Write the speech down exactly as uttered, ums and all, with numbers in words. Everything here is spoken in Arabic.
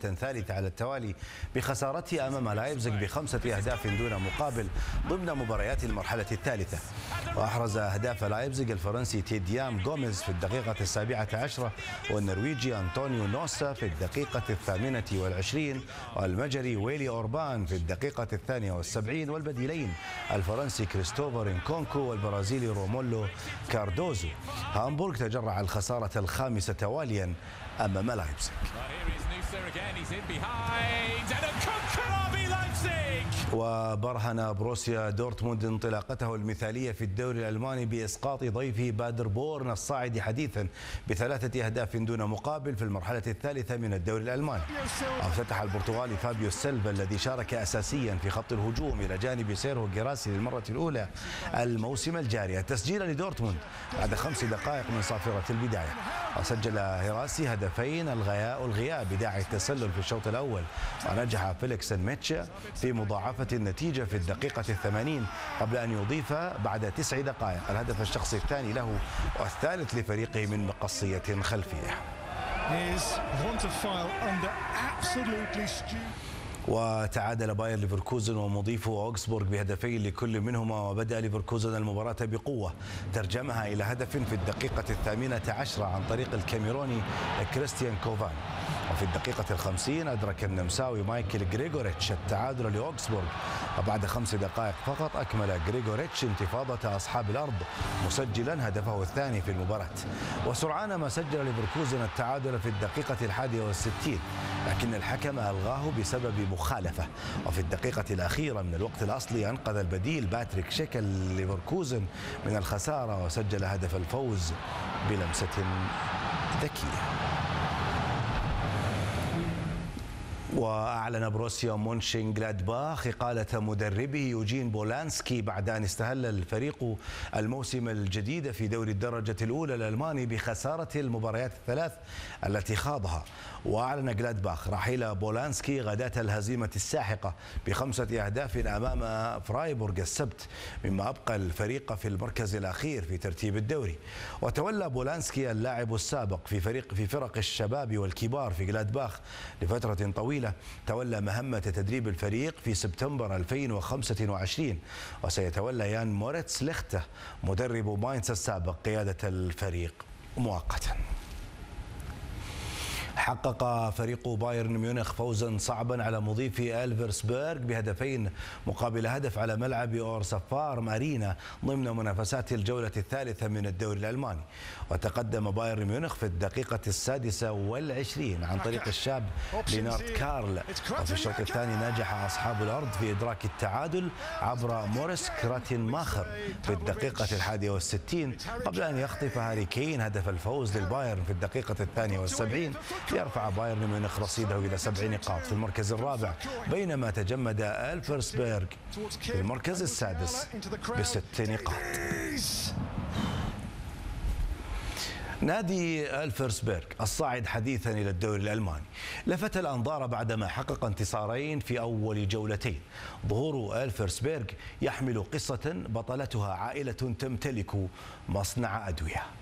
للمرة الثالثة على التوالي بخسارته أمام لايبزيغ بخمسة أهداف دون مقابل ضمن مباريات المرحلة الثالثة. وأحرز أهداف لايبزيغ الفرنسي تيديام غوميز في الدقيقة السابعة عشرة، والنرويجي أنطونيو نوسا في الدقيقة الثامنة والعشرين، والمجري ويلي أوربان في الدقيقة الثانية والسبعين، والبديلين الفرنسي كريستوفر انكونكو والبرازيلي رومولو كاردوزو. هامبورغ تجرع الخسارة الخامسة تواليا أمام لايبزيغ. وبرهن بروسيا دورتموند انطلاقته المثالية في الدوري الألماني بإسقاط ضيفه بادر بورن الصاعد حديثا بثلاثة أهداف دون مقابل في المرحلة الثالثة من الدوري الألماني. افتتح البرتغالي فابيو سيلفا الذي شارك أساسيا في خط الهجوم إلى جانب سيرهو جيراسي للمرة الأولى الموسم الجاري التسجيل لدورتموند بعد خمس دقائق من صافرة البداية. وسجل هيراسي هدفين الغياء الغياب بداعي التسلل في الشوط الأول، ونجح فيليكس ميتشا في مضاعفة النتيجة في الدقيقة الثمانين قبل أن يضيف بعد تسع دقائق الهدف الشخصي الثاني له والثالث لفريقه من مقصية خلفية. وتعادل باير ليفركوزن ومضيفه أوغسبورغ بهدفين لكل منهما، وبدأ ليفركوزن المباراة بقوة ترجمها إلى هدف في الدقيقة الثامنة عشرة عن طريق الكاميروني كريستيان كوفان. وفي الدقيقة الخمسين أدرك النمساوي مايكل غريغوريتش التعادل لأوغسبورغ، وبعد خمس دقائق فقط أكمل غريغوريتش انتفاضة أصحاب الأرض مسجلا هدفه الثاني في المباراة. وسرعان ما سجل ليفركوزن التعادل في الدقيقة الحادية والستين، لكن الحكم ألغاه بسبب مخالفة. وفي الدقيقة الأخيرة من الوقت الأصلي أنقذ البديل باتريك شيكل ليفركوزن من الخسارة وسجل هدف الفوز بلمسة ذكية. وأعلن بروسيا مونشنغلادباخ إقالة مدربه يوجين بولانسكي بعد أن استهل الفريق الموسم الجديد في دوري الدرجة الأولى الألماني بخسارة المباريات الثلاث التي خاضها. وأعلن جلادباخ رحيل بولانسكي غداة الهزيمة الساحقة بخمسة أهداف أمام فرايبورغ السبت، مما أبقى الفريق في المركز الأخير في ترتيب الدوري. وتولى بولانسكي اللاعب السابق في فريق في فرق الشباب والكبار في جلادباخ لفترة طويلة تولى مهمة تدريب الفريق في سبتمبر ألفين وخمسة وعشرين، وسيتولى يان موريتس ليخته مدرب ماينز السابق قيادة الفريق مؤقتا. حقق فريق بايرن ميونخ فوزا صعبا على مضيف ألفرسبرغ بهدفين مقابل هدف على ملعب أورسفار مارينا ضمن منافسات الجولة الثالثة من الدوري الألماني. وتقدم بايرن ميونخ في الدقيقة السادسة والعشرين عن طريق الشاب لينارد كارل، وفي الشوط الثاني نجح أصحاب الأرض في إدراك التعادل عبر موريس كراتين ماخر في الدقيقة الحادية والستين قبل أن يخطف هاري كين هدف الفوز للبايرن في الدقيقة الثانية والسبعين ليرفع بايرن ميونخ رصيده إلى سبع نقاط في المركز الرابع، بينما تجمد ألفرسبرغ في المركز السادس بست نقاط. نادي ألفرسبرغ الصاعد حديثا إلى الدوري الألماني لفت الأنظار بعدما حقق انتصارين في أول جولتين. ظهور ألفرسبرغ يحمل قصة بطلتها عائلة تمتلك مصنع أدوية.